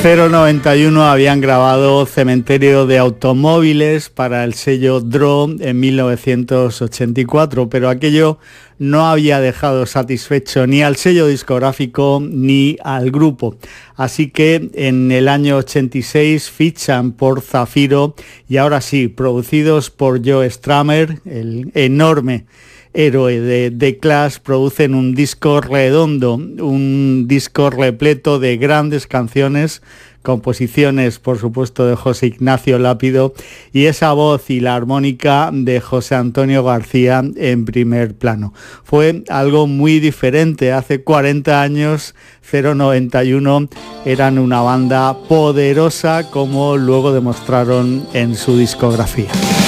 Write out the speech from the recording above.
091 habían grabado Cementerio de Automóviles para el sello DRO en 1984, pero aquello no había dejado satisfecho ni al sello discográfico ni al grupo. Así que en el año 86 fichan por Zafiro y ahora sí, producidos por Joe Strummer, el enorme héroe de The Clash, producen un disco redondo, un disco repleto de grandes canciones, composiciones por supuesto de José Ignacio Lápido y esa voz y la armónica de José Antonio García en primer plano. Fue algo muy diferente. Hace 40 años 091 eran una banda poderosa, como luego demostraron en su discografía.